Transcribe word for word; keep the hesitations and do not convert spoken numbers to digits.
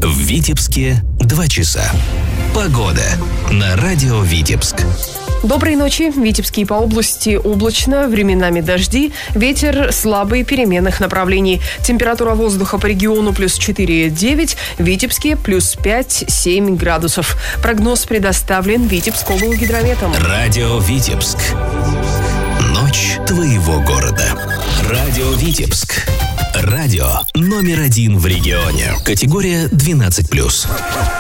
В Витебске два часа. Погода на радио Витебск. Доброй ночи. В Витебске и по области облачно, временами дожди, ветер слабый переменных направлений. Температура воздуха по региону плюс четыре-девять, в Витебске плюс пять-семь градусов. Прогноз предоставлен Витебскому гидрометом. Радио Витебск. Ночь твоего города. Радио Витебск. Радио номер один в регионе. Категория двенадцать плюс.